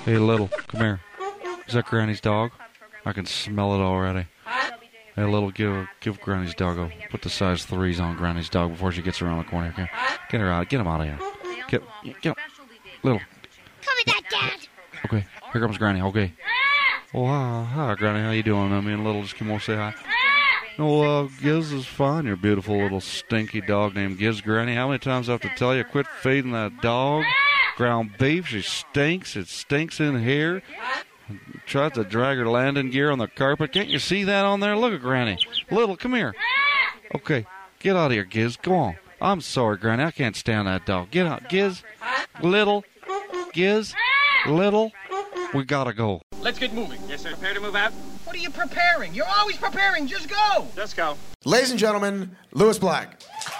Hey, Little, come here. Is that Granny's dog? I can smell it already. Hey, Little, give Granny's dog a... Put the size 3s on Granny's dog before she gets around the corner. Okay? Get her out. Get him out of here. Get Little. Come with that, Dad. Okay, here comes Granny. Okay. Oh, hi, Granny. How you doing? Me and Little just came over to say hi. No, Giz is fine. Your beautiful little stinky dog named Giz, Granny. How many times do I have to tell you, quit feeding that dog ground beef? She stinks. It stinks in here. Tried to drag her landing gear on the carpet. Can't you see that on there? Look at Granny. Little, come here. Okay, get out of here, Giz. Go on. I'm sorry, Granny. I can't stand that dog. Get out, Giz. Little. Giz. Little. We gotta go. Let's get moving. Yes, sir. Prepare to move out? What are you preparing? You're always preparing. Just go. Let's go. Ladies and gentlemen, Lewis Black.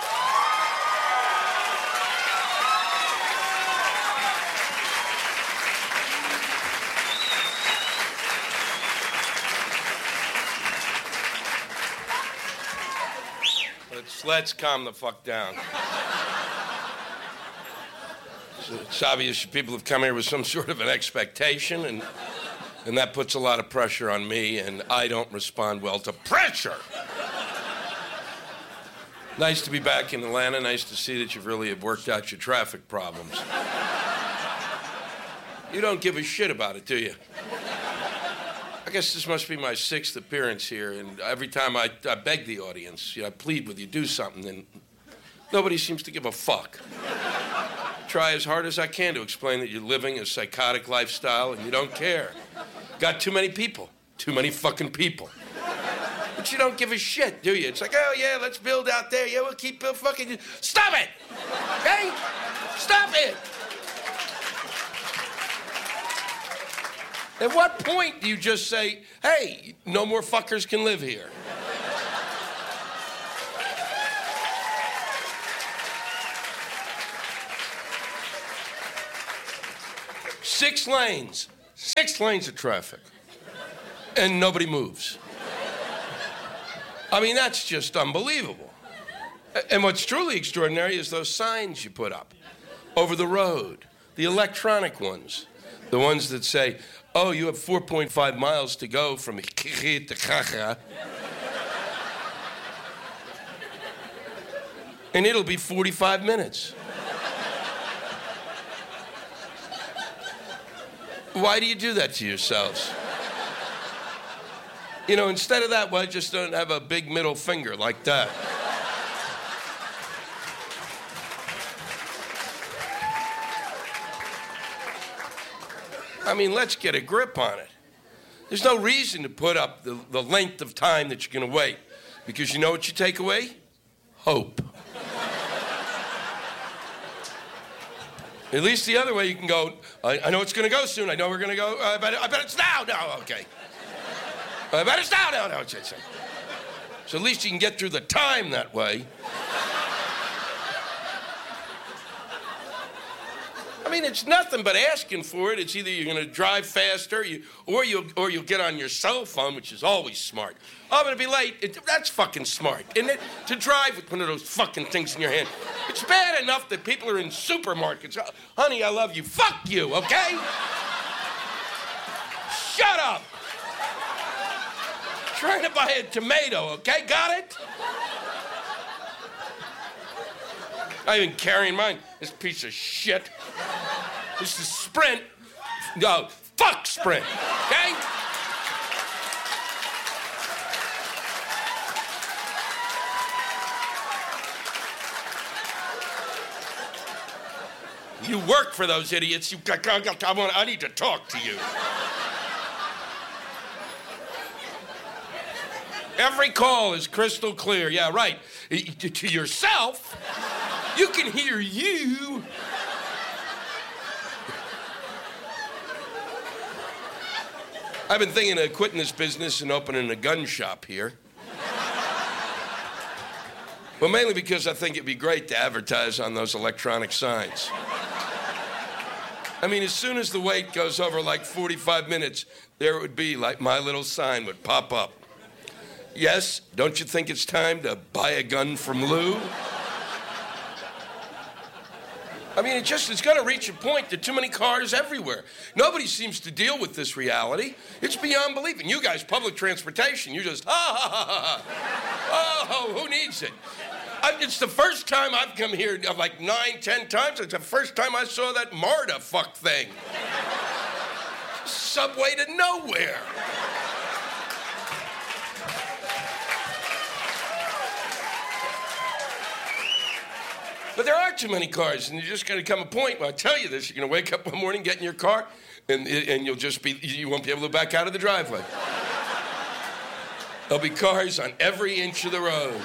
Let's calm the fuck down. It's obvious people have come here with some sort of an expectation, and that puts a lot of pressure on me, and I don't respond well to pressure. Nice to be back in Atlanta. Nice to see that you really have worked out your traffic problems. You don't give a shit about it, do you? I guess this must be my 6th appearance here, and every time I beg the audience, I plead with you, do something, and nobody seems to give a fuck. Try as hard as I can to explain that you're living a psychotic lifestyle and you don't care. Got too many people. Too many fucking people. But you don't give a shit, do you? It's like, oh, yeah, let's build out there. Yeah, we'll keep fucking... Stop it! Okay? Stop it! At what point do you just say, hey, no more fuckers can live here? Six lanes of traffic, and nobody moves. I mean, that's just unbelievable. And what's truly extraordinary is those signs you put up over the road, the electronic ones, the ones that say, oh, you have 4.5 miles to go from to Caja, and it'll be 45 minutes. Why do you do that to yourselves? You know, instead of that, why just don't have a big middle finger like that? I mean, let's get a grip on it. There's no reason to put up the length of time that you're going to wait, because you know what you take away? Hope. At least the other way you can go, I know it's going to go soon. I know we're going to go. I bet it's now. No, okay. I bet it's now. No. So at least you can get through the time that way. I mean, it's nothing but asking for it. It's either you're going to drive faster, or you'll get on your cell phone, which is always smart. Oh, I'm going to be late. That's fucking smart, isn't it? To drive with one of those fucking things in your hand. It's bad enough that people are in supermarkets. Oh, honey, I love you. Fuck you, okay? Shut up. Trying to buy a tomato, okay? Got it? I'm even carrying mine. This piece of shit. This is Sprint. No, fuck Sprint, okay? You work for those idiots. I need to talk to you. Every call is crystal clear. Yeah, right. To yourself, you can hear you. I've been thinking of quitting this business and opening a gun shop here. Well, mainly because I think it'd be great to advertise on those electronic signs. I mean, as soon as the wait goes over like 45 minutes, there would be like my little sign would pop up. Yes, don't you think it's time to buy a gun from Lou? I mean, it's going to reach a point that too many cars everywhere. Nobody seems to deal with this reality. It's beyond believing. You guys, public transportation, you just, oh, who needs it? It's the first time I've come here, like 9, 10 times. It's the first time I saw that MARTA fuck thing. Subway to nowhere. But there are too many cars, and you're just going to come a point where I tell you this, you're going to wake up one morning, get in your car, and you won't be able to back out of the driveway. There'll be cars on every inch of the road.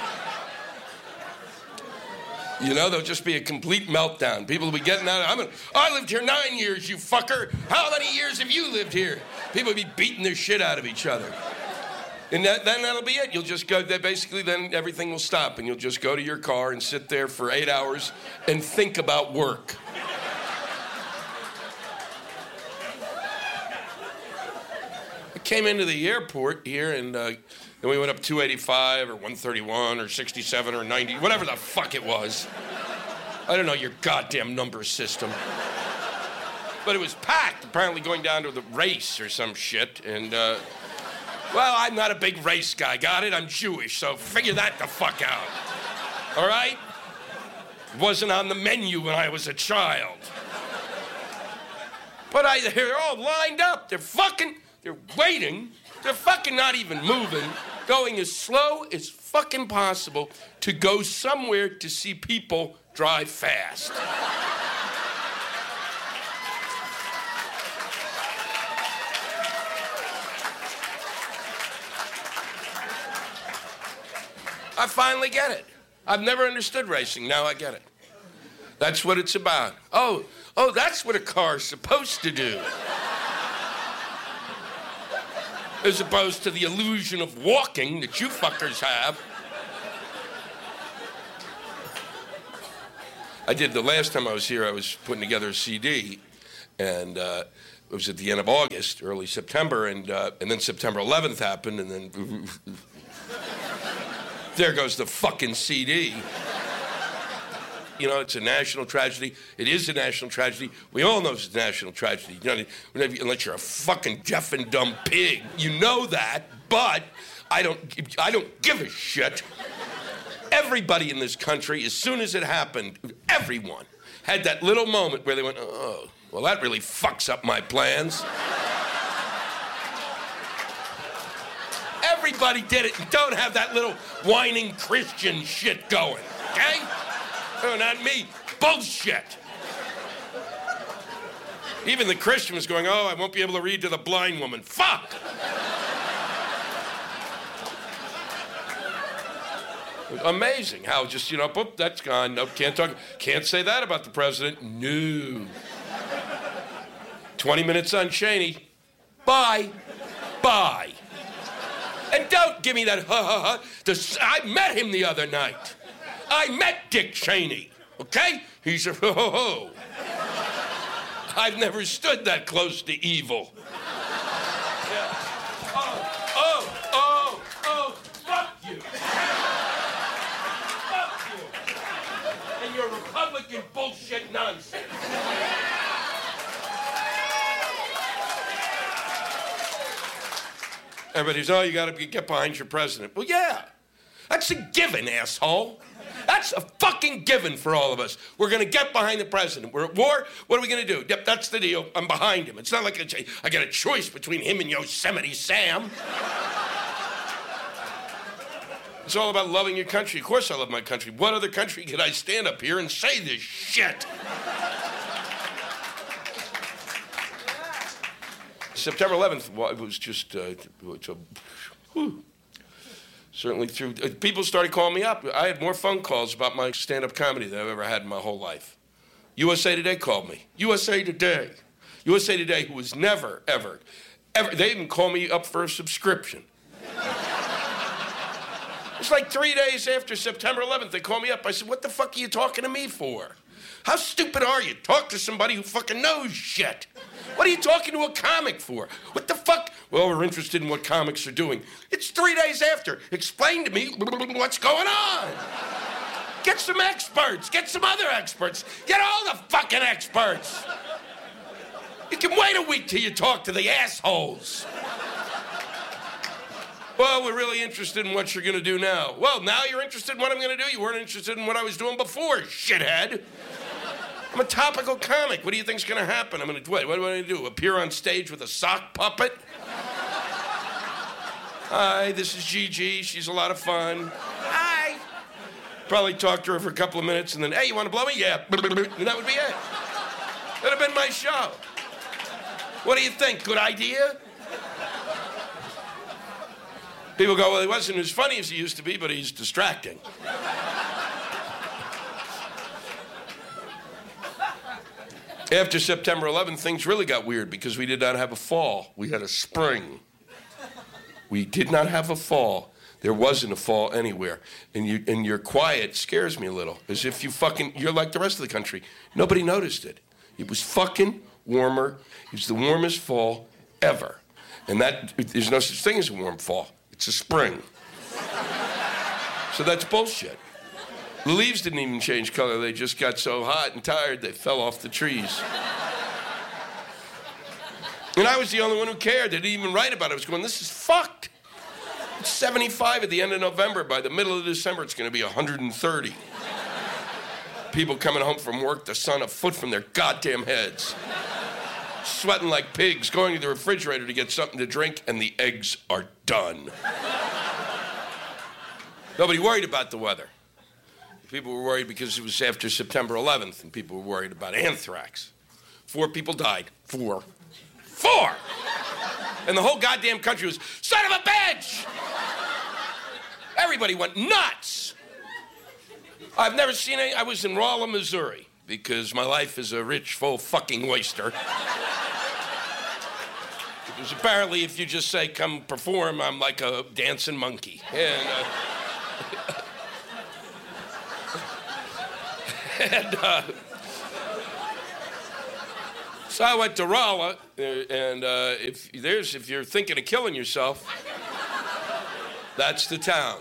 You know, there'll just be a complete meltdown. People will be getting out. I lived here 9 years, you fucker. How many years have you lived here? People will be beating their shit out of each other. And then that'll be it. You'll just go, basically then everything will stop and you'll just go to your car and sit there for 8 hours and think about work. I came into the airport here and then we went up 285 or 131 or 67 or 90, whatever the fuck it was. I don't know your goddamn number system. But it was packed, apparently going down to the race or some shit, and well, I'm not a big race guy, got it? I'm Jewish, so figure that the fuck out. All right? It wasn't on the menu when I was a child. But they're all lined up. They're waiting. They're fucking not even moving. Going as slow as fucking possible to go somewhere to see people drive fast. I finally get it. I've never understood racing. Now I get it. That's what it's about. Oh, that's what a car's supposed to do. As opposed to the illusion of walking that you fuckers have. I did, the last time I was here, I was putting together a CD, and it was at the end of August, early September, and then September 11th happened, and then... There goes the fucking CD. You know, it's a national tragedy. It is a national tragedy. We all know it's a national tragedy. You know, unless you're a fucking deaf and dumb pig. You know that, but I don't give a shit. Everybody in this country, as soon as it happened, everyone had that little moment where they went, oh, well, that really fucks up my plans. Everybody did it and don't have that little whining Christian shit going, okay? Oh, not me. Bullshit. Even the Christian was going, oh, I won't be able to read to the blind woman. Fuck! Amazing how just, boop, that's gone. Nope, can't say that about the president. No. 20 minutes on Cheney. Bye. Bye. And don't give me that I met him the other night. I met Dick Cheney, okay? He's a ho-ho-ho. I've never stood that close to evil. Yeah. Oh, fuck you. Fuck you. And your Republican bullshit nonsense. Everybody's, you got to get behind your president. Well, yeah. That's a given, asshole. That's a fucking given for all of us. We're going to get behind the president. We're at war. What are we going to do? Yep, that's the deal. I'm behind him. It's not like I got a choice between him and Yosemite Sam. It's all about loving your country. Of course I love my country. What other country could I stand up here and say this shit? September 11th, it was just, certainly through, people started calling me up. I had more phone calls about my stand-up comedy than I've ever had in my whole life. USA Today called me. USA Today, who was never, ever, they didn't call me up for a subscription. It's like 3 days after September 11th, they called me up. I said, what the fuck are you talking to me for? How stupid are you? Talk to somebody who fucking knows shit. What are you talking to a comic for? What the fuck? Well, we're interested in what comics are doing. It's 3 days after. Explain to me what's going on. Get some experts. Get some other experts. Get all the fucking experts. You can wait a week till you talk to the assholes. Well, we're really interested in what you're going to do now. Well, now you're interested in what I'm going to do? You weren't interested in what I was doing before, shithead. I'm a topical comic. What do you think's going to happen? I'm going to, what do I going to do? Appear on stage with a sock puppet? Hi, this is Gigi. She's a lot of fun. Hi. Probably talk to her for a couple of minutes and then, hey, you want to blow me? Yeah. And that would be it. That would have been my show. What do you think? Good idea? People go, well, he wasn't as funny as he used to be, but he's distracting. After September 11th, things really got weird because we did not have a fall. We had a spring. We did not have a fall. There wasn't a fall anywhere. And your quiet scares me a little. As if you're like the rest of the country. Nobody noticed it. It was fucking warmer. It was the warmest fall ever. And there's no such thing as a warm fall. It's a spring. So that's bullshit. The leaves didn't even change color. They just got so hot and tired they fell off the trees. And I was the only one who cared. They didn't even write about it. I was going, this is fucked. It's 75 at the end of November. By the middle of December, it's going to be 130. People coming home from work, the sun a foot from their goddamn heads. Sweating like pigs, going to the refrigerator to get something to drink, and the eggs are done. Nobody worried about the weather. People were worried because it was after September 11th, and people were worried about anthrax. 4 people died. 4. And the whole goddamn country was, son of a bitch! Everybody went nuts. I've never seen any. I was in Rolla, Missouri, because my life is a rich, full fucking oyster. Because apparently if you just say, come perform, I'm like a dancing monkey. So I went to Rolla, and if you're thinking of killing yourself, that's the town.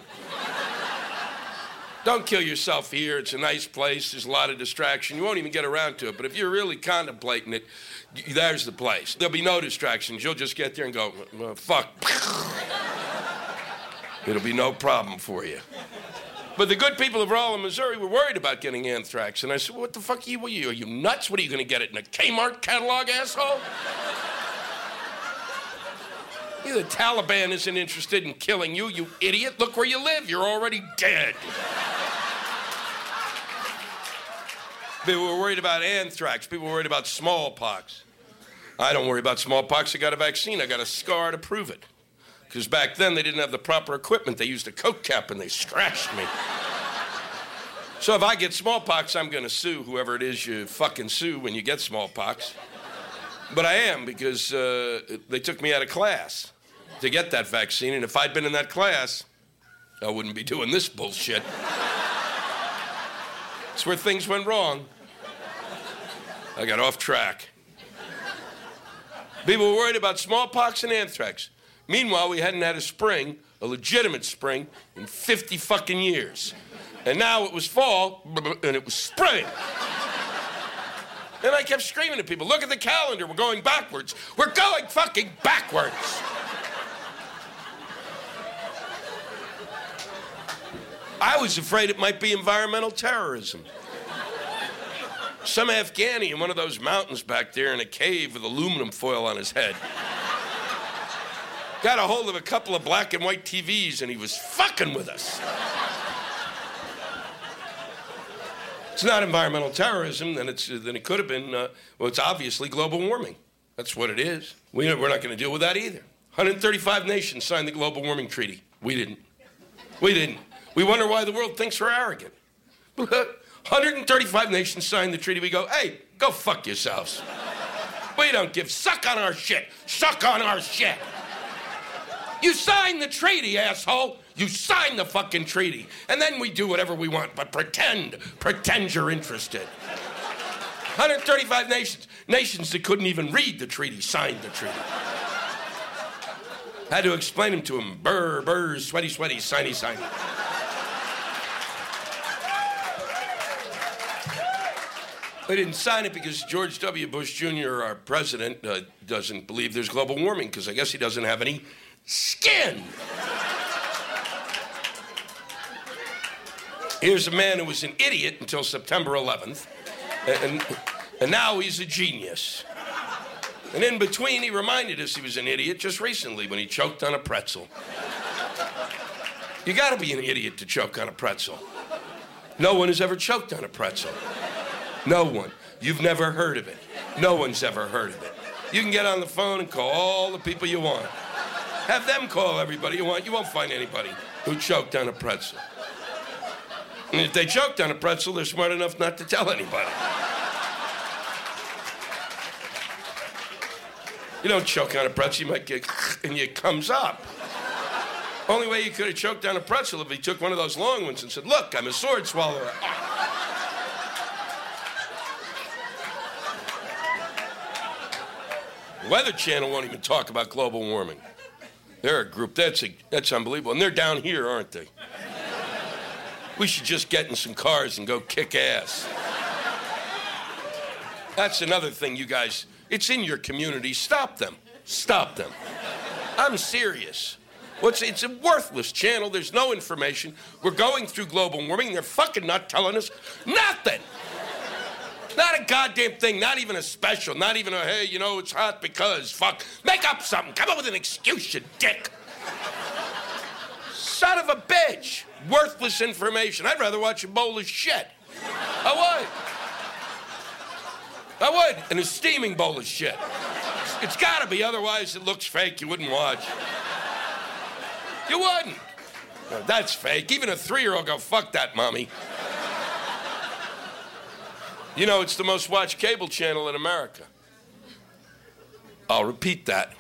Don't kill yourself here. It's a nice place. There's a lot of distraction. You won't even get around to it. But if you're really contemplating it, there's the place. There'll be no distractions. You'll just get there and go, well, fuck. It'll be no problem for you. But the good people of Rolla, Missouri were worried about getting anthrax. And I said, what the fuck are you? Are you nuts? What are you going to get it in a Kmart catalog, asshole? The Taliban isn't interested in killing you, you idiot. Look where you live. You're already dead. People were worried about anthrax. People were worried about smallpox. I don't worry about smallpox. I got a vaccine. I got a scar to prove it. Because back then, they didn't have the proper equipment. They used a Coke cap and they scratched me. So if I get smallpox, I'm going to sue whoever it is you fucking sue when you get smallpox. But I am, because they took me out of class to get that vaccine. And if I'd been in that class, I wouldn't be doing this bullshit. It's where things went wrong. I got off track. People were worried about smallpox and anthrax. Meanwhile, we hadn't had a spring, a legitimate spring, in 50 fucking years. And now it was fall, and it was spring. And I kept screaming at people, look at the calendar, we're going backwards. We're going fucking backwards. I was afraid it might be environmental terrorism. Some Afghani in one of those mountains back there in a cave with aluminum foil on his head got a hold of a couple of black and white TVs and he was fucking with us. It's not environmental terrorism, then it could have been, well, it's obviously global warming. That's what it is. We're not going to deal with that either. 135 nations signed the global warming treaty. We didn't. We wonder why the world thinks we're arrogant. 135 nations signed the treaty. We go, hey, go fuck yourselves. We don't give. Suck on our shit. Suck on our shit. You signed the treaty, asshole. You signed the fucking treaty. And then we do whatever we want, but pretend you're interested. 135 nations that couldn't even read the treaty signed the treaty. Had to explain them to them. Burr, sweaty, signy. I didn't sign it because George W. Bush Jr., our president, doesn't believe there's global warming because I guess he doesn't have any skin. Here's a man who was an idiot until September 11th, and now he's a genius. And in between, he reminded us he was an idiot just recently when he choked on a pretzel. You gotta be an idiot to choke on a pretzel. No one has ever choked on a pretzel. No one. You've never heard of it. No one's ever heard of it. You can get on the phone and call all the people you want. Have them call everybody you want. You won't find anybody who choked on a pretzel. And if they choked on a pretzel, they're smart enough not to tell anybody. You don't choke on a pretzel, you might get and it comes up. Only way you could have choked on a pretzel if he took one of those long ones and said, look, I'm a sword swallower. The Weather Channel won't even talk about global warming. They're a group, that's unbelievable. And they're down here, aren't they? We should just get in some cars and go kick ass. That's another thing, you guys. It's in your community. Stop them. Stop them. I'm serious. It's a worthless channel. There's no information. We're going through global warming. They're fucking not telling us nothing. Not a goddamn thing. Not even a special. Not even a, hey, you know, it's hot because, fuck. Make up something. Come up with an excuse, you dick. Son of a bitch. Worthless information. I'd rather watch a bowl of shit. I would. And a steaming bowl of shit. It's gotta be, otherwise it looks fake. You wouldn't watch. You wouldn't. No, that's fake. Even a 3-year-old go, fuck that, mommy. You know, it's the most watched cable channel in America. I'll repeat that.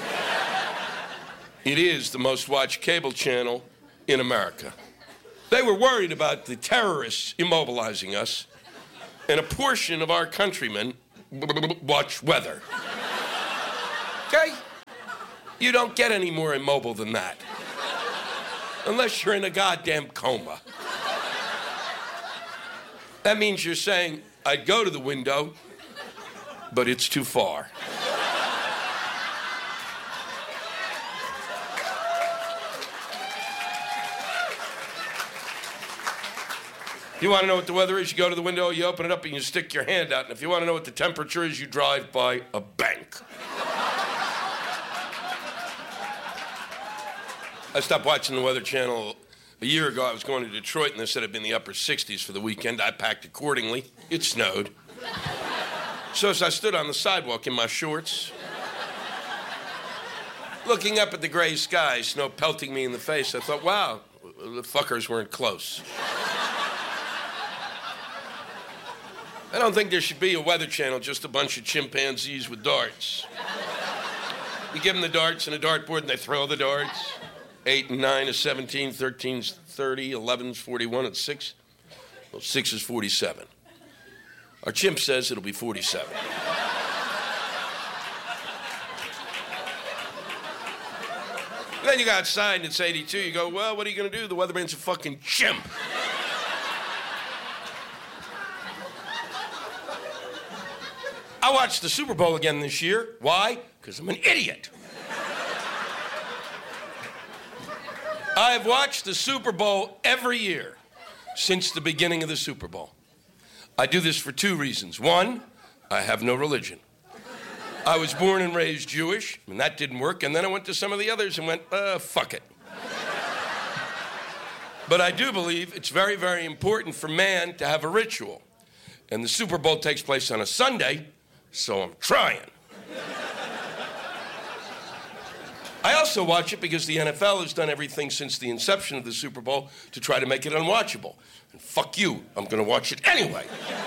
It is the most watched cable channel in America. They were worried about the terrorists immobilizing us, and a portion of our countrymen watch weather. Okay? You don't get any more immobile than that. Unless you're in a goddamn coma. That means you're saying, I'd go to the window, but it's too far. You want to know what the weather is? You go to the window, you open it up, and you stick your hand out. And if you want to know what the temperature is, you drive by a bank. I stopped watching the Weather Channel a year ago. I was going to Detroit, and they said it'd be in the upper 60s for the weekend. I packed accordingly. It snowed. So as I stood on the sidewalk in my shorts, looking up at the gray sky, snow pelting me in the face, I thought, wow, the fuckers weren't close. I don't think there should be a Weather Channel, just a bunch of chimpanzees with darts. You give them the darts and a dartboard, and they throw the darts. 8 and 9 is 17, 13 is 30, 11 is 41, and 6? Well, 6 is 47. Our chimp says it'll be 47. Then you go outside and it's 82. You go, well, what are you going to do? The weatherman's a fucking chimp. I watched the Super Bowl again this year. Why? Because I'm an idiot. I have watched the Super Bowl every year since the beginning of the Super Bowl. I do this for 2 reasons. 1, I have no religion. I was born and raised Jewish, and that didn't work, and then I went to some of the others and went, fuck it. But I do believe it's very, very important for man to have a ritual. And the Super Bowl takes place on a Sunday, so I'm trying. I also watch it because the NFL has done everything since the inception of the Super Bowl to try to make it unwatchable. And fuck you, I'm going to watch it anyway.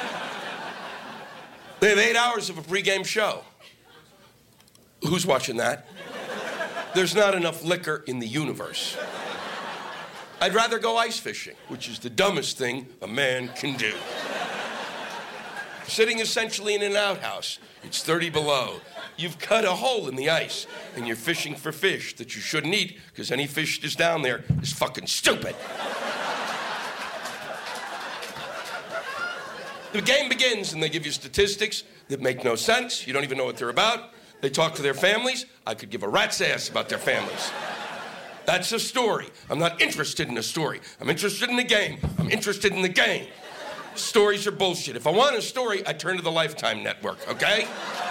They have 8 hours of a pregame show. Who's watching that? There's not enough liquor in the universe. I'd rather go ice fishing, which is the dumbest thing a man can do. Sitting essentially in an outhouse. It's 30 below. You've cut a hole in the ice, and you're fishing for fish that you shouldn't eat, because any fish that's down there is fucking stupid. The game begins, and they give you statistics that make no sense. You don't even know what they're about. They talk to their families. I could give a rat's ass about their families. That's a story. I'm not interested in a story. I'm interested in the game. I'm interested in the game. Stories are bullshit. If I want a story, I turn to the Lifetime Network, okay?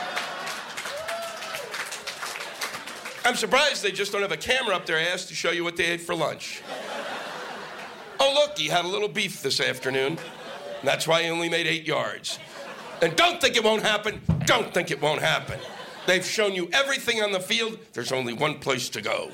I'm surprised they just don't have a camera up their ass to show you what they ate for lunch. Oh, look, he had a little beef this afternoon. And that's why he only made 8 yards. And don't think it won't happen. Don't think it won't happen. They've shown you everything on the field. There's only one place to go.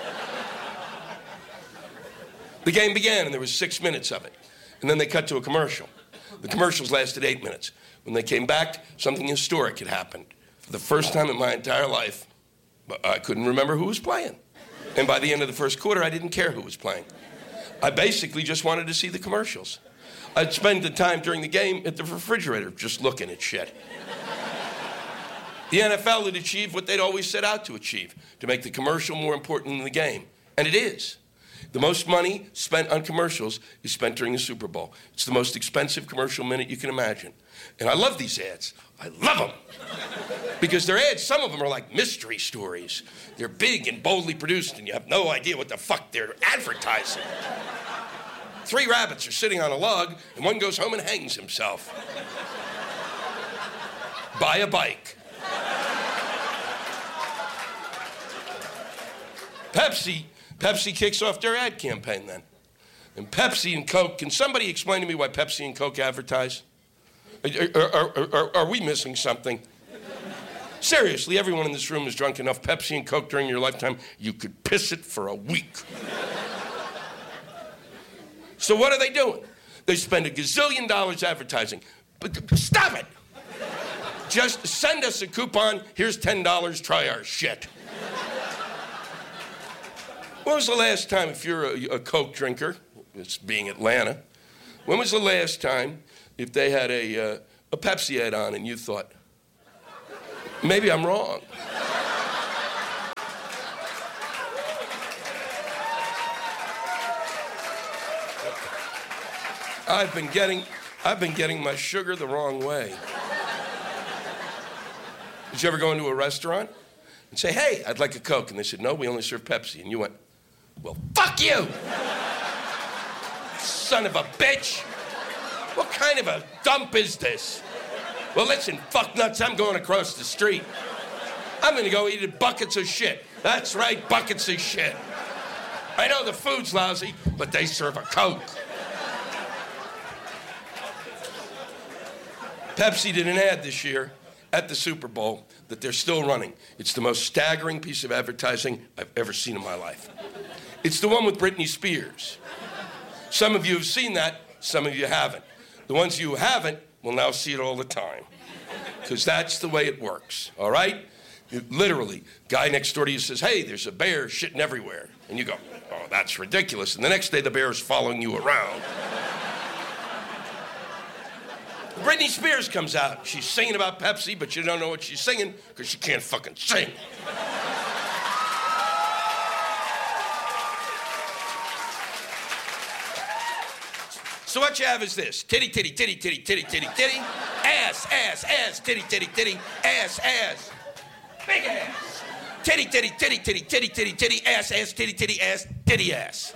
The game began, and there was 6 minutes of it. And then they cut to a commercial. The commercials lasted 8 minutes. When they came back, something historic had happened. For the first time in my entire life, I couldn't remember who was playing. And by the end of the first quarter, I didn't care who was playing. I basically just wanted to see the commercials. I'd spend the time during the game at the refrigerator just looking at shit. The NFL had achieved what they'd always set out to achieve, to make the commercial more important than the game. And it is. The most money spent on commercials is spent during the Super Bowl. It's the most expensive commercial minute you can imagine. And I love these ads. I love them. Because their ads, some of them are like mystery stories. They're big and boldly produced, and you have no idea what the fuck they're advertising. 3 rabbits are sitting on a log, and one goes home and hangs himself. Buy a bike. Pepsi kicks off their ad campaign then. And Pepsi and Coke, can somebody explain to me why Pepsi and Coke advertise? Are we missing something? Seriously, everyone in this room has drunk enough Pepsi and Coke during your lifetime, you could piss it for a week. So what are they doing? They spend $1 gazillion advertising. But stop it! Just send us a coupon, here's $10, try our shit. When was the last time, if you're a Coke drinker, it's being Atlanta, when was the last time if they had a Pepsi ad on and you thought, maybe I'm wrong? I've been getting my sugar the wrong way. Did you ever go into a restaurant and say, hey, I'd like a Coke? And they said, no, we only serve Pepsi. And you went, well, fuck you! Son of a bitch! What kind of a dump is this? Well, listen, fuck nuts, I'm going across the street. I'm gonna go eat buckets of shit. That's right, buckets of shit. I know the food's lousy, but they serve a Coke. Pepsi did an ad this year at the Super Bowl that they're still running. It's the most staggering piece of advertising I've ever seen in my life. It's the one with Britney Spears. Some of you have seen that, some of you haven't. The ones you haven't will now see it all the time. Because that's the way it works, all right? Literally, guy next door to you says, hey, there's a bear shitting everywhere. And you go, oh, that's ridiculous. And the next day, the bear is following you around. Britney Spears comes out. She's singing about Pepsi, but you don't know what she's singing because she can't fucking sing. So what you have is this. Titty, titty, titty, titty, titty, titty, titty. Ass, ass, ass, titty, titty, titty, ass, ass. Big ass. Titty, titty, titty, titty, titty, titty, titty, ass, ass, titty, titty, ass, titty, ass.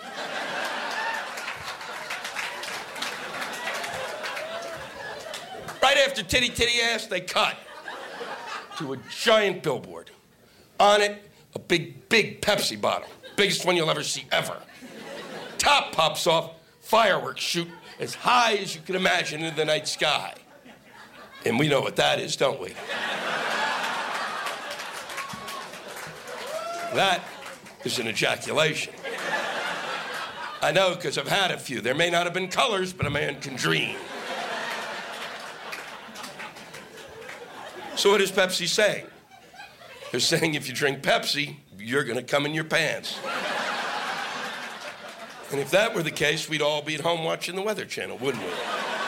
Right after titty, titty, ass, they cut to a giant billboard. On it, a big, big Pepsi bottle. Biggest one you'll ever see, ever. Top pops off, fireworks shoot as high as you can imagine in the night sky. And we know what that is, don't we? That is an ejaculation. I know, because I've had a few. There may not have been colors, but a man can dream. So what is Pepsi saying? They're saying if you drink Pepsi, you're going to come in your pants. And if that were the case, we'd all be at home watching the Weather Channel, wouldn't we?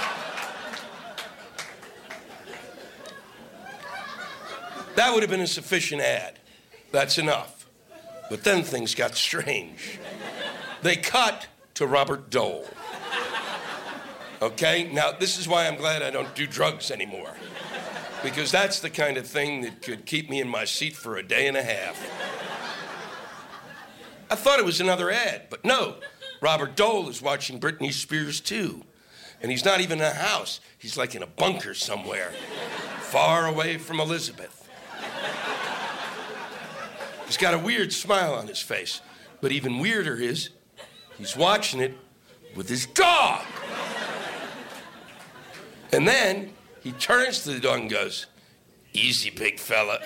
That would have been a sufficient ad. That's enough. But then things got strange. They cut to Robert Dole. Okay? Now, this is why I'm glad I don't do drugs anymore. Because that's the kind of thing that could keep me in my seat for a day and a half. I thought it was another ad, but no. Robert Dole is watching Britney Spears too. And he's not even in a house. He's like in a bunker somewhere, far away from Elizabeth. He's got a weird smile on his face. But even weirder is, he's watching it with his dog. And then he turns to the dog and goes, "Easy, big fella."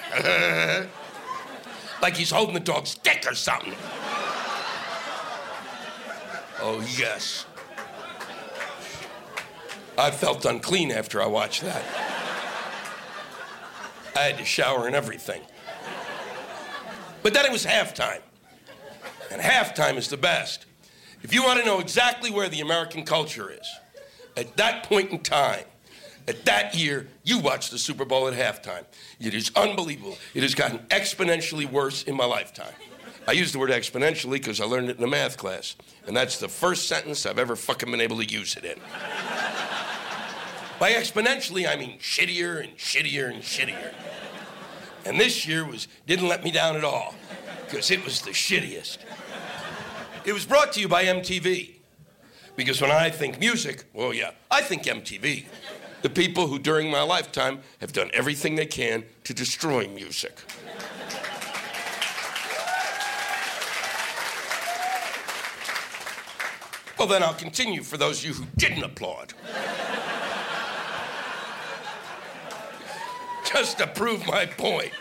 Like he's holding the dog's dick or something. Oh, yes. I felt unclean after I watched that. I had to shower and everything. But then it was halftime. And halftime is the best. If you want to know exactly where the American culture is, at that point in time, at that year, you watch the Super Bowl at halftime. It is unbelievable. It has gotten exponentially worse in my lifetime. I use the word exponentially because I learned it in a math class. And that's the first sentence I've ever fucking been able to use it in. By exponentially, I mean shittier and shittier and shittier. And this year didn't let me down at all, because it was the shittiest. It was brought to you by MTV. Because when I think music, well, yeah, I think MTV. The people who, during my lifetime, have done everything they can to destroy music. Well, then I'll continue for those of you who didn't applaud. Just to prove my point.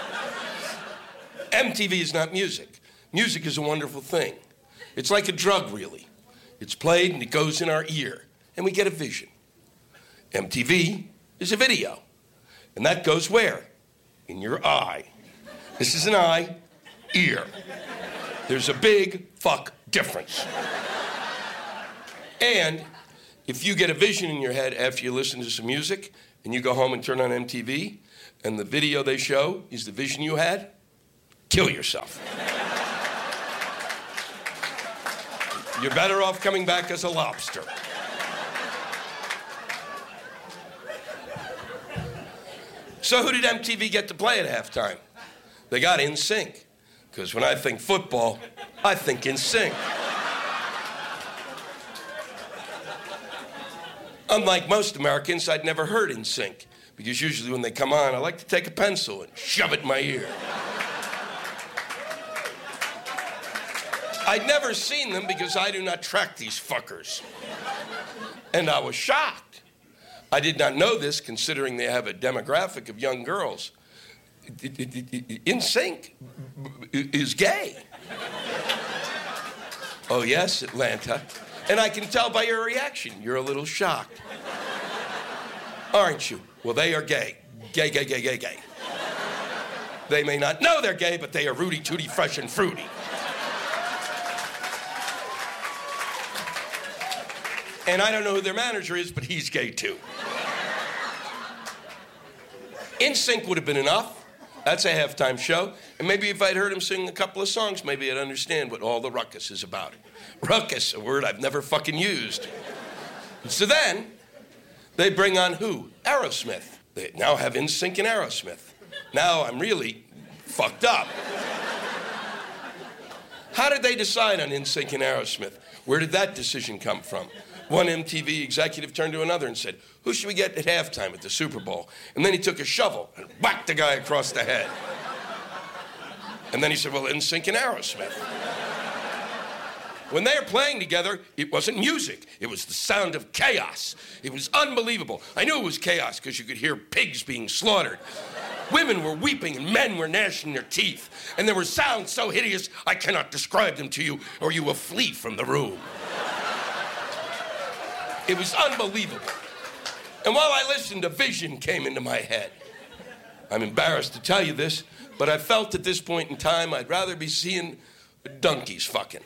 MTV is not music. Music is a wonderful thing. It's like a drug, really. It's played and it goes in our ear, and we get a vision. MTV is a video, and that goes where? In your eye. This is an eye, ear. There's a big fuck difference. And if you get a vision in your head after you listen to some music, and you go home and turn on MTV, and the video they show is the vision you had, kill yourself. You're better off coming back as a lobster. So who did MTV get to play at halftime? They got NSYNC. Because when I think football, I think NSYNC. Unlike most Americans, I'd never heard NSYNC, because usually when they come on, I like to take a pencil and shove it in my ear. I'd never seen them because I do not track these fuckers. And I was shocked. I did not know this, considering they have a demographic of young girls. NSYNC is gay. Oh, yes, Atlanta. And I can tell by your reaction, you're a little shocked. Aren't you? Well, they are gay. Gay, gay, gay, gay, gay. They may not know they're gay, but they are rooty, tooty, fresh, and fruity. And I don't know who their manager is, but he's gay too. NSYNC would have been enough. That's a halftime show. And maybe if I'd heard him sing a couple of songs, maybe I'd understand what all the ruckus is about. Ruckus, a word I've never fucking used. So then, they bring on who? Aerosmith. They now have NSYNC and Aerosmith. Now I'm really fucked up. How did they decide on NSYNC and Aerosmith? Where did that decision come from? One MTV executive turned to another and said, "Who should we get at halftime at the Super Bowl?" And then he took a shovel and whacked the guy across the head. And then he said, "Well, NSYNC and Aerosmith." When they were playing together, it wasn't music. It was the sound of chaos. It was unbelievable. I knew it was chaos because you could hear pigs being slaughtered. Women were weeping and men were gnashing their teeth. And there were sounds so hideous, I cannot describe them to you, or you will flee from the room. It was unbelievable. And while I listened, a vision came into my head. I'm embarrassed to tell you this, but I felt at this point in time I'd rather be seeing donkeys fucking.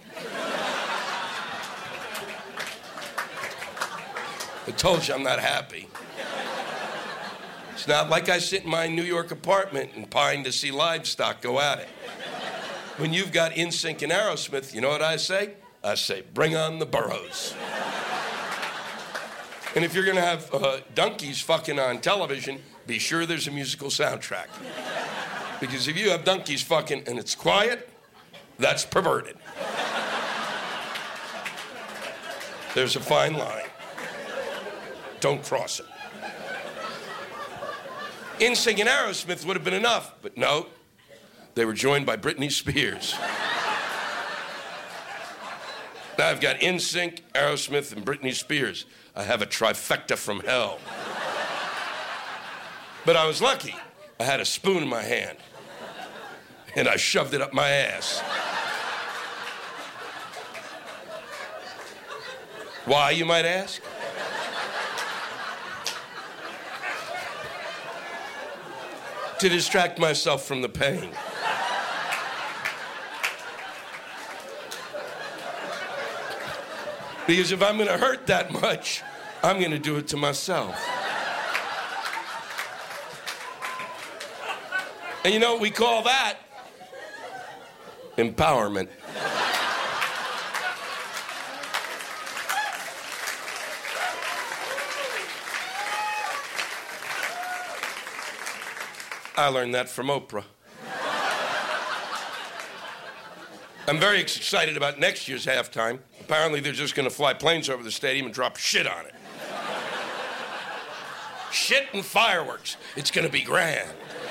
I told you I'm not happy. It's not like I sit in my New York apartment and pine to see livestock go at it. When you've got NSYNC and Aerosmith, you know what I say? I say, bring on the burros. And if you're going to have donkeys fucking on television, be sure there's a musical soundtrack. Because if you have donkeys fucking and it's quiet, that's perverted. There's a fine line. Don't cross it. NSYNC and Aerosmith would have been enough, but no. They were joined by Britney Spears. Now I've got NSYNC, Aerosmith, and Britney Spears. I have a trifecta from hell. But I was lucky. I had a spoon in my hand, and I shoved it up my ass. Why, you might ask? To distract myself from the pain. Because if I'm going to hurt that much, I'm going to do it to myself. And you know what we call that? Empowerment. I learned that from Oprah. I'm very excited about next year's halftime. Apparently, they're just going to fly planes over the stadium and drop shit on it. Shit and fireworks. It's going to be grand.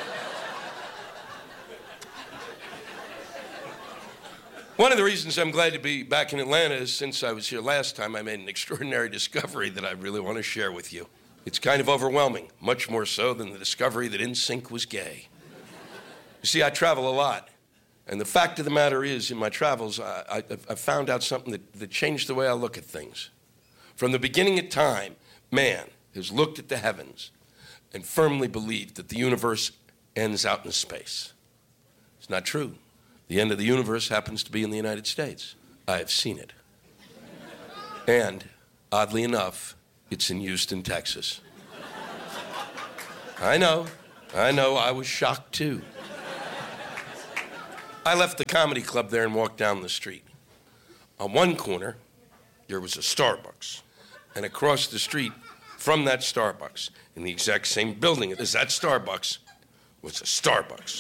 One of the reasons I'm glad to be back in Atlanta is since I was here last time, I made an extraordinary discovery that I really want to share with you. It's kind of overwhelming, much more so than the discovery that NSYNC was gay. You see, I travel a lot. And the fact of the matter is, in my travels, I found out something that changed the way I look at things. From the beginning of time, man has looked at the heavens and firmly believed that the universe ends out in space. It's not true. The end of the universe happens to be in the United States. I have seen it. And, oddly enough, it's in Houston, Texas. I know, I was shocked too. I left the comedy club there and walked down the street. On one corner, there was a Starbucks. And across the street from that Starbucks, in the exact same building as that Starbucks, was a Starbucks.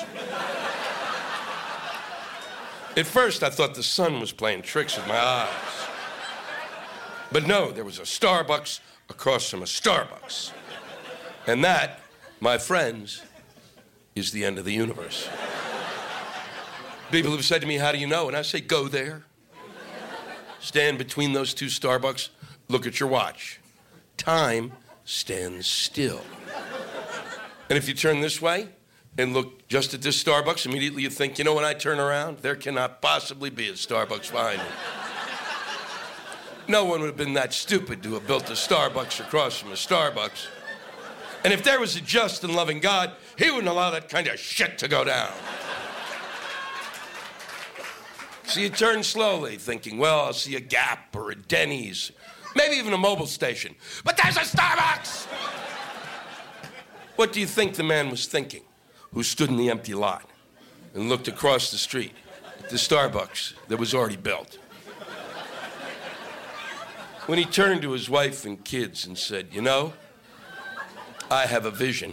At first, I thought the sun was playing tricks with my eyes. But no, there was a Starbucks across from a Starbucks. And that, my friends, is the end of the universe. People have said to me, how do you know? And I say, go there. Stand between those two Starbucks, look at your watch. Time stands still. And if you turn this way and look just at this Starbucks, immediately you think, you know, when I turn around, there cannot possibly be a Starbucks behind me. No one would have been that stupid to have built a Starbucks across from a Starbucks. And if there was a just and loving God, he wouldn't allow that kind of shit to go down. So you turn slowly, thinking, well, I'll see a Gap or a Denny's, maybe even a Mobil station. But there's a Starbucks! What do you think the man was thinking, who stood in the empty lot and looked across the street at the Starbucks that was already built? When he turned to his wife and kids and said, you know, I have a vision.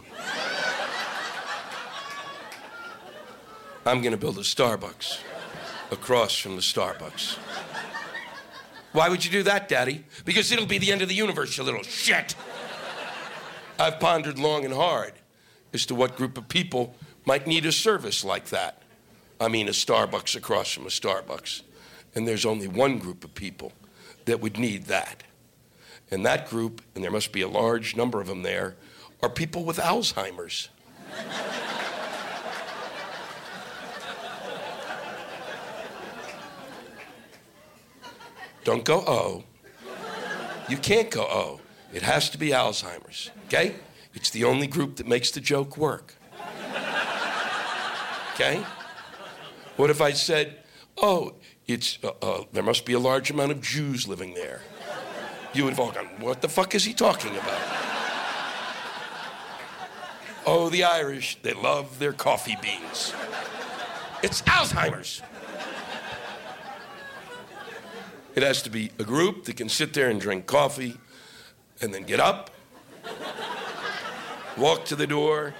I'm going to build a Starbucks across from the Starbucks. Why would you do that, Daddy? Because it'll be the end of the universe, you little shit. I've pondered long and hard as to what group of people might need a service like that. I mean, a Starbucks across from a Starbucks. And there's only one group of people that would need that. And that group, and there must be a large number of them there, are people with Alzheimer's. Don't go, oh. You can't go, oh. It has to be Alzheimer's, okay? It's the only group that makes the joke work. Okay? What if I said, oh, it's, there must be a large amount of Jews living there? You would have all gone, what the fuck is he talking about? Oh, the Irish, they love their coffee beans. It's Alzheimer's. It has to be a group that can sit there and drink coffee and then get up, walk to the door.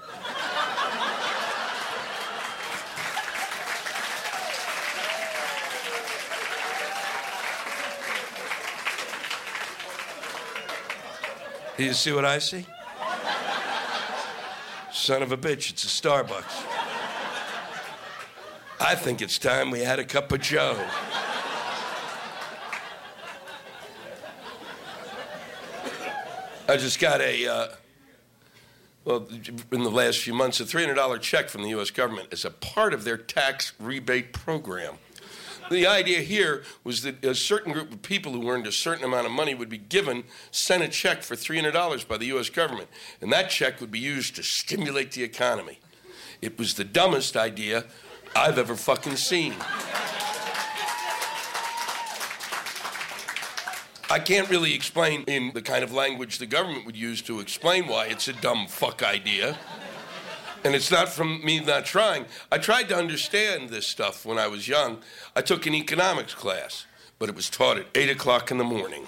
Do you see what I see? Son of a bitch, it's a Starbucks. I think it's time we had a cup of Joe. I just got in the last few months, a $300 check from the U.S. government as a part of their tax rebate program. The idea here was that a certain group of people who earned a certain amount of money would be sent a check for $300 by the U.S. government, and that check would be used to stimulate the economy. It was the dumbest idea I've ever fucking seen. I can't really explain in the kind of language the government would use to explain why it's a dumb fuck idea. And it's not from me not trying. I tried to understand this stuff when I was young. I took an economics class, but it was taught at 8 o'clock in the morning.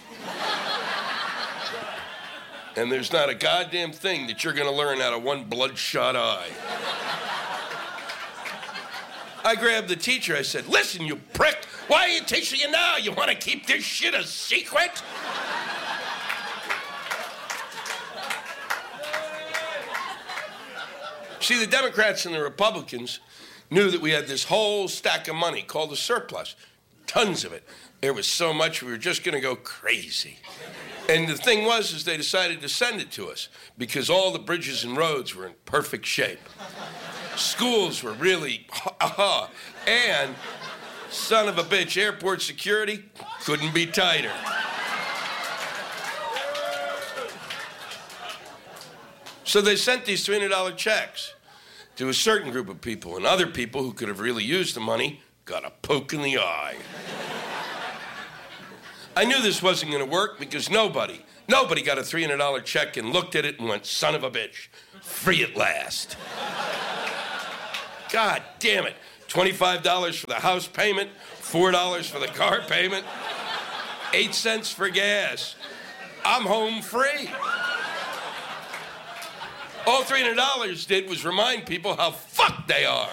And there's not a goddamn thing that you're going to learn out of one bloodshot eye. I grabbed the teacher. I said, "Listen, you prick, why are you teaching you now? You want to keep this shit a secret?" See, the Democrats and the Republicans knew that we had this whole stack of money called a surplus. Tons of it. There was so much we were just going to go crazy. And the thing was they decided to send it to us because all the bridges and roads were in perfect shape. Schools were really, and son of a bitch, airport security couldn't be tighter. So they sent these $300 checks to a certain group of people, and other people who could have really used the money got a poke in the eye. I knew this wasn't going to work because nobody got a $300 check and looked at it and went, "Son of a bitch, free at last." God damn it. $25 for the house payment, $4 for the car payment, 8 cents for gas. I'm home free. All $300 did was remind people how fucked they are.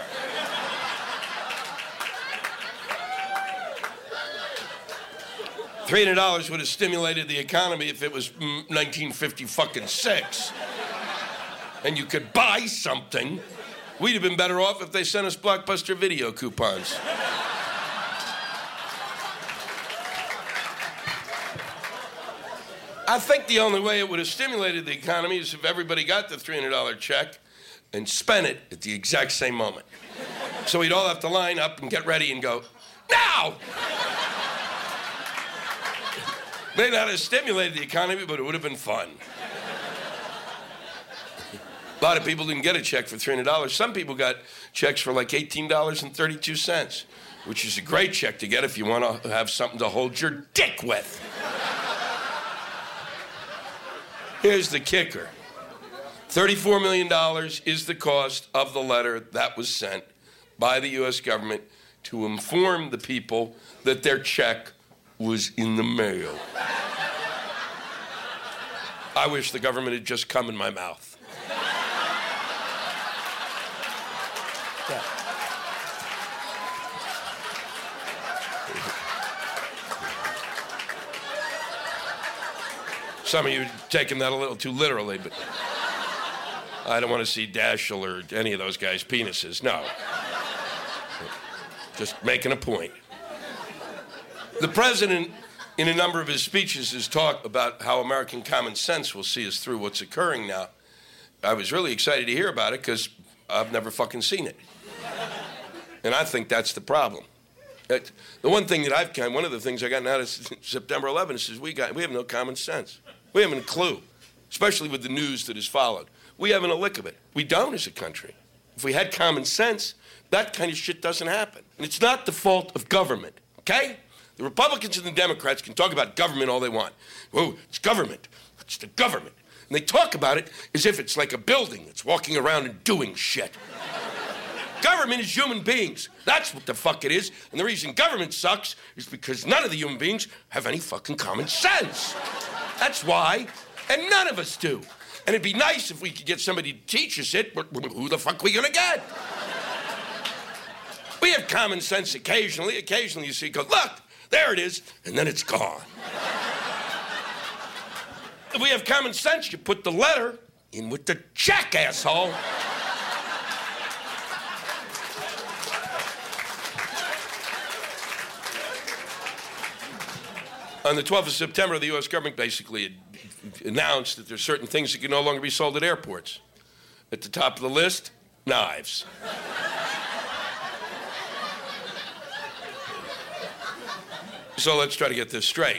$300 would have stimulated the economy if it was 1956. And you could buy something. We'd have been better off if they sent us Blockbuster video coupons. I think the only way it would have stimulated the economy is if everybody got the $300 check and spent it at the exact same moment. So we'd all have to line up and get ready and go, "Now!" May not have stimulated the economy, but it would have been fun. A lot of people didn't get a check for $300. Some people got checks for like $18.32, which is a great check to get if you want to have something to hold your dick with. Here's the kicker. $34 million is the cost of the letter that was sent by the U.S. government to inform the people that their check was in the mail. I wish the government had just come in my mouth. Yeah. Some of you are taking that a little too literally, but I don't want to see Daschle or any of those guys' penises. No. Just making a point. The president, in a number of his speeches, has talked about how American common sense will see us through what's occurring now. I was really excited to hear about it because I've never fucking seen it. And I think that's the problem. The one thing that one of the things I got out of September 11th is we have no common sense. We haven't a clue, especially with the news that has followed. We haven't a lick of it. We don't as a country. If we had common sense, that kind of shit doesn't happen. And it's not the fault of government, okay? The Republicans and the Democrats can talk about government all they want. Whoa, it's government. It's the government. And they talk about it as if it's like a building that's walking around and doing shit. Government is human beings. That's what the fuck it is. And the reason government sucks is because none of the human beings have any fucking common sense. That's why. And none of us do. And it'd be nice if we could get somebody to teach us it, but who the fuck are we gonna get? We have common sense occasionally. Occasionally you see, go, look, there it is, and then it's gone. If we have common sense, you put the letter in with the check, asshole. On the 12th of September, the U.S. government basically announced that there's certain things that can no longer be sold at airports. At the top of the list, knives. So let's try to get this straight.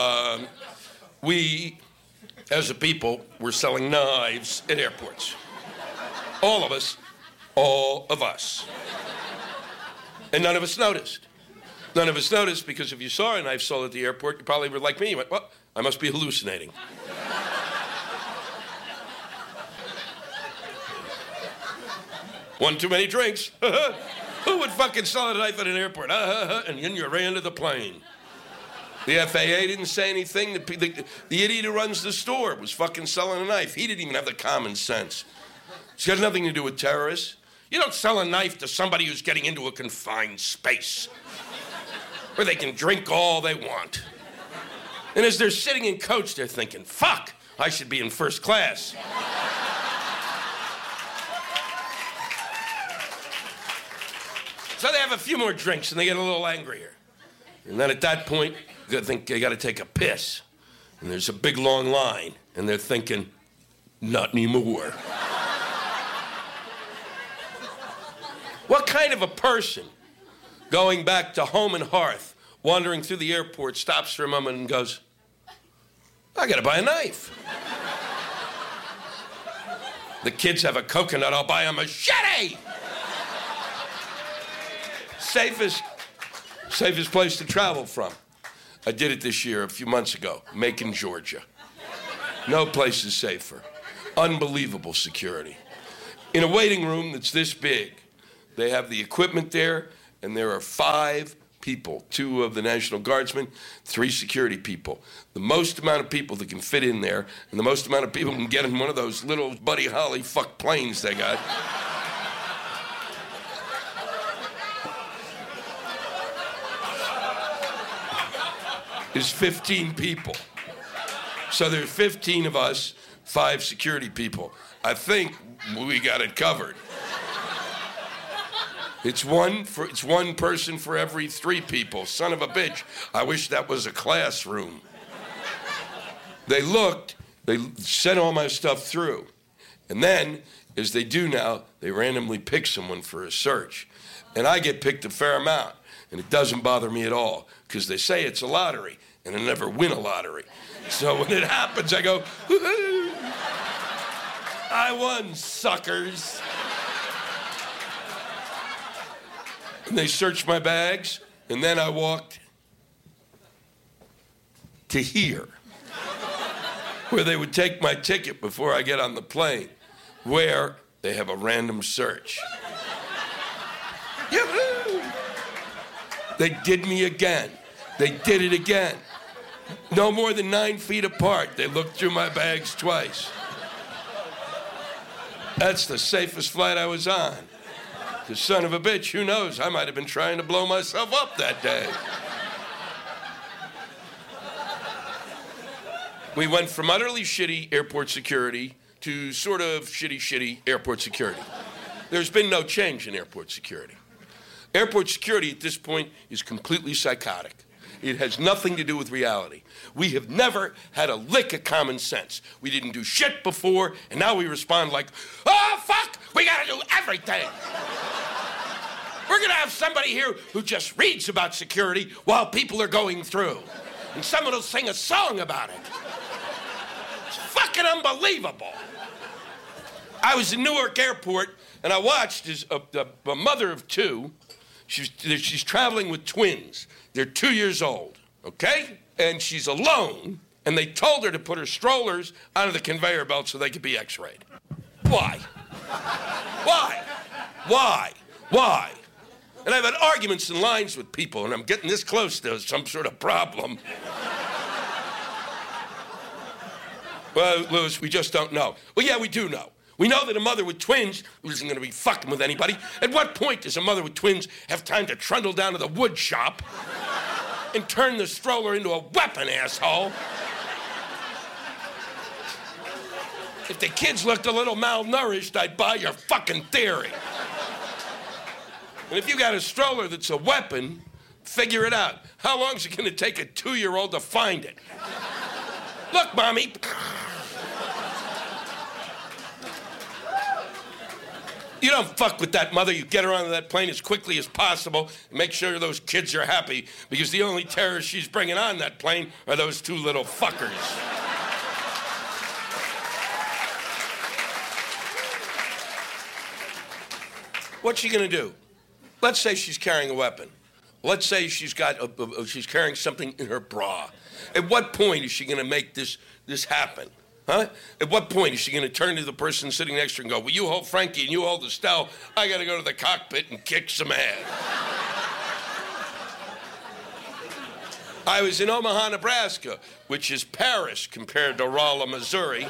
We, as a people, were selling knives at airports. All of us. All of us. And none of us noticed. None of us noticed because if you saw a knife sold at the airport, you probably were like me. You went, well, I must be hallucinating. One too many drinks. Who would fucking sell a knife at an airport? And then you ran to the plane. The FAA didn't say anything. The idiot who runs the store was fucking selling a knife. He didn't even have the common sense. It's got nothing to do with terrorists. You don't sell a knife to somebody who's getting into a confined space where they can drink all they want. And as they're sitting in coach, they're thinking, fuck, I should be in first class. So they have a few more drinks and they get a little angrier. And then at that point, they think they got to take a piss. And there's a big long line. And they're thinking, not anymore. What kind of a person going back to home and hearth, wandering through the airport, stops for a moment and goes, I got to buy a knife. The kids have a coconut, I'll buy a machete. Safest place to travel from. I did it this year, a few months ago, Macon, Georgia. No place is safer. Unbelievable security. In a waiting room that's this big, they have the equipment there, and there are 5 people, 2 of the National Guardsmen, 3 security people. The most amount of people that can fit in there, and the most amount of people can get in one of those little Buddy Holly fuck planes they got. Is 15 people. So there's 15 of us, 5 security people. I think we got it covered. It's one person for every 3 people. Son of a bitch. I wish that was a classroom. They looked, they sent all my stuff through. And then, as they do now, they randomly pick someone for a search. And I get picked a fair amount. And it doesn't bother me at all, because they say it's a lottery, and I never win a lottery. So when it happens, I go, I won, suckers. And they searched my bags, and then I walked to here, where they would take my ticket before I get on the plane, where they have a random search. Yoo-hoo! They did me again. They did it again. No more than 9 feet apart. They looked through my bags twice. That's the safest flight I was on. The son of a bitch, who knows? I might have been trying to blow myself up that day. We went from utterly shitty airport security to sort of shitty airport security. There's been no change in airport security. Airport security at this point is completely psychotic. It has nothing to do with reality. We have never had a lick of common sense. We didn't do shit before, and now we respond like, oh, fuck, we gotta do everything. We're gonna have somebody here who just reads about security while people are going through. And someone will sing a song about it. It's fucking unbelievable. I was in Newark Airport, and I watched as a mother of 2. She's traveling with twins. They're 2 years old, okay? And she's alone, and they told her to put her strollers onto the conveyor belt so they could be x-rayed. Why? Why? Why? Why? And I've had arguments and lines with people, and I'm getting this close to some sort of problem. Well, Louis, we just don't know. Well, yeah, we do know. We know that a mother with twins isn't going to be fucking with anybody. At what point does a mother with twins have time to trundle down to the wood shop and turn the stroller into a weapon, asshole? If the kids looked a little malnourished, I'd buy your fucking theory. And if you got a stroller that's a weapon, figure it out. How long is it going to take a 2-year-old to find it? Look, Mommy. You don't fuck with that mother. You get her onto that plane as quickly as possible and make sure those kids are happy, because the only terrorists she's bringing on that plane are those 2 little fuckers. What's she gonna do? Let's say she's carrying a weapon. Let's say she's carrying something in her bra. At what point is she gonna make this happen? Huh? At what point is she going to turn to the person sitting next to her and go, well, you hold Frankie and you hold Estelle. I got to go to the cockpit and kick some ass. I was in Omaha, Nebraska, which is Paris compared to Rolla, Missouri.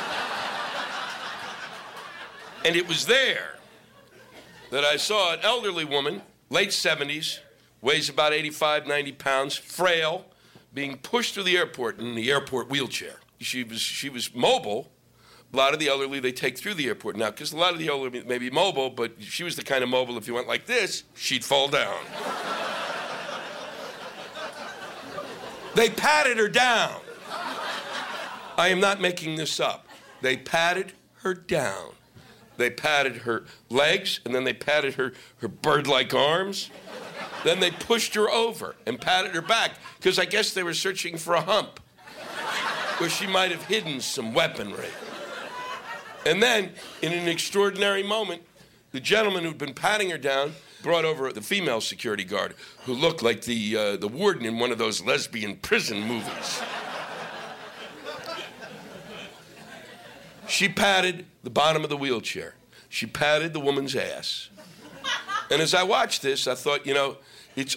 And it was there that I saw an elderly woman, late 70s, weighs about 85, 90 pounds, frail, being pushed through the airport in the airport wheelchair. She was mobile. A lot of the elderly, they take through the airport now, because a lot of the elderly may be mobile, but she was the kind of mobile, if you went like this, she'd fall down. They patted her down. I am not making this up. They patted her down. They patted her legs, and then they patted her bird-like arms. Then they pushed her over and patted her back, because I guess they were searching for a hump where she might have hidden some weaponry. And then, in an extraordinary moment, the gentleman who'd been patting her down brought over the female security guard, who looked like the warden in one of those lesbian prison movies. She patted the bottom of the wheelchair. She patted the woman's ass. And as I watched this, I thought,